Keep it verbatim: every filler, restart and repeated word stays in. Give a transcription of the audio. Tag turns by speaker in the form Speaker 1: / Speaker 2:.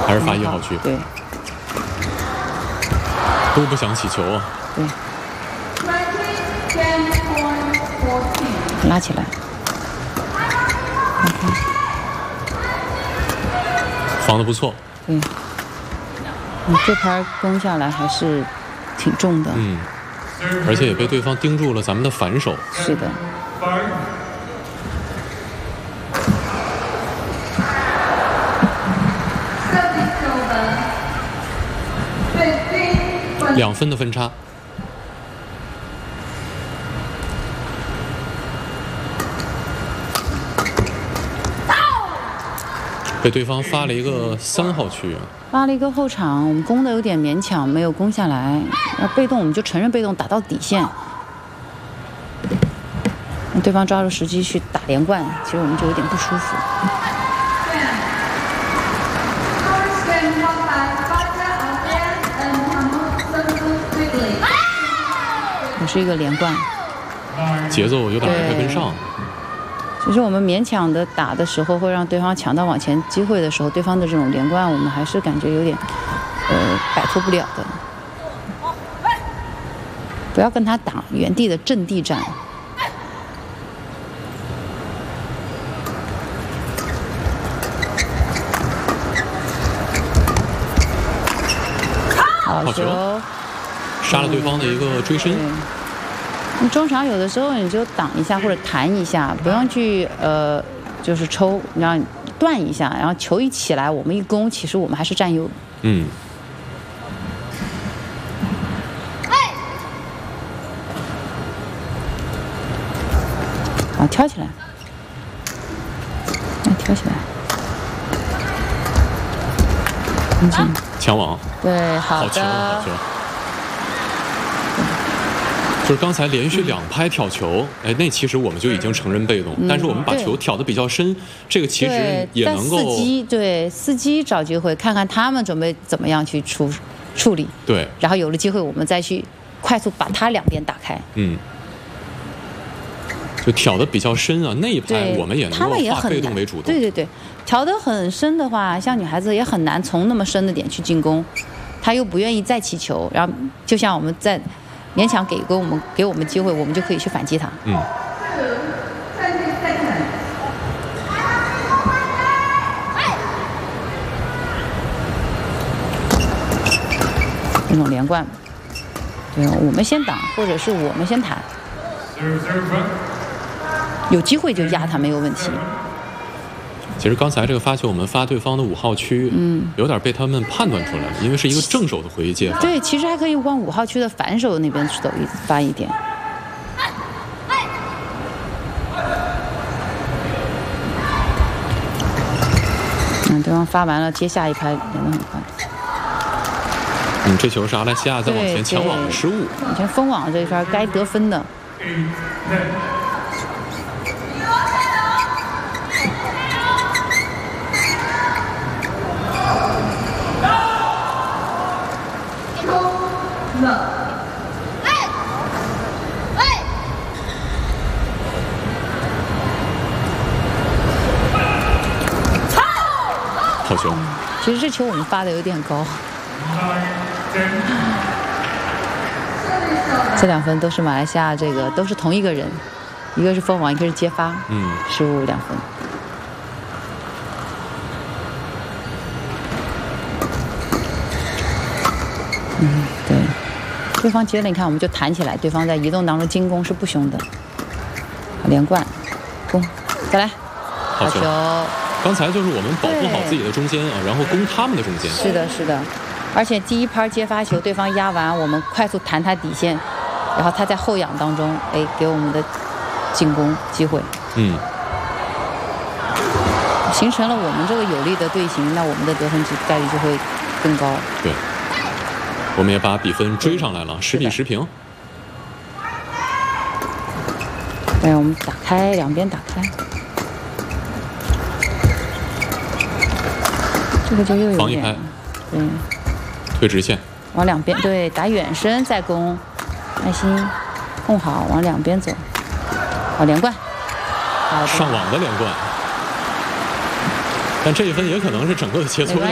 Speaker 1: 还是发一号区。
Speaker 2: 对，
Speaker 1: 都不想起球啊。
Speaker 2: 对。拉起来。OK。
Speaker 1: 防得不错。
Speaker 2: 对。你这盘攻下来还是挺重的。
Speaker 1: 嗯。而且也被对方盯住了咱们的反手。
Speaker 2: 是的。
Speaker 1: 两分的分差。被对方发了一个三号区啊，
Speaker 2: 发了一个后场，我们攻的有点勉强，没有攻下来。要被动我们就承认被动，打到底线。对方抓住时机去打连贯，其实我们就有点不舒服。也是一个连贯，
Speaker 1: 节奏有点没快跟上。
Speaker 2: 其实我们勉强的打的时候，会让对方抢到往前机会的时候，对方的这种连贯，我们还是感觉有点，呃，摆脱不了的。不要跟他打原地的阵地战。好球，
Speaker 1: 杀了对方的一个追身。
Speaker 2: 你中场有的时候你就挡一下或者弹一下，不用去呃，就是抽，然后断一下，然后球一起来，我们一攻，其实我们还是占优。
Speaker 1: 嗯。
Speaker 2: 好，挑起来，来挑起来，很紧。
Speaker 1: 抢网。
Speaker 2: 对，好的。
Speaker 1: 好球，好球。就是刚才连续两拍挑球，哎，那其实我们就已经承认被动，嗯、但是我们把球挑得比较深，这个其实也能够。
Speaker 2: 伺机对伺机找机会，看看他们准备怎么样去处处理。
Speaker 1: 对。
Speaker 2: 然后有了机会，我们再去快速把他两边打开。
Speaker 1: 嗯。就挑得比较深啊，那一拍我们也能够化被动为主动。
Speaker 2: 对对对，挑得很深的话，像女孩子也很难从那么深的点去进攻，她又不愿意再起球，然后就像我们在。勉强给个我们给我们机会，我们就可以去反击他。
Speaker 1: 嗯。
Speaker 2: 那种连贯，对，我们先挡，或者是我们先弹，有机会就压他没有问题。
Speaker 1: 其实刚才这个发球，我们发对方的五号区，嗯，有点被他们判断出来了，因为是一个正手的回接法。
Speaker 2: 对，其实还可以往五号区的反手那边走一发一点。嗯，对方发完了，接下一拍连得很快。
Speaker 1: 嗯，这球是阿莱西亚在往前抢网的失误。
Speaker 2: 以前封网这一圈该得分的。
Speaker 1: 好球！
Speaker 2: 其实这球我们发的有点高。这两分都是马来西亚，这个都是同一个人，一个是封网，一个是接发，
Speaker 1: 嗯，
Speaker 2: 失误两分。嗯，对，对方接了，你看我们就弹起来，对方在移动当中进攻是不凶的，连贯，攻，再来，
Speaker 1: 好球！刚才就是我们保护好自己的中间啊，然后攻他们的中间。
Speaker 2: 是的，是的，而且第一拍接发球，对方压完，我们快速弹他底线，然后他在后仰当中，哎，给我们的进攻机会。
Speaker 1: 嗯，
Speaker 2: 形成了我们这个有利的队形，那我们的得分概率就会更高。
Speaker 1: 对，我们也把比分追上来了，十比十平。
Speaker 2: 对，我们打开，两边打开。这个就又有点
Speaker 1: 防一拍，
Speaker 2: 对，
Speaker 1: 推直线，
Speaker 2: 往两边，对，打远身再攻，耐心，控好，往两边走，好连贯，好
Speaker 1: 上网的连贯，但这一分也可能是整个的节奏。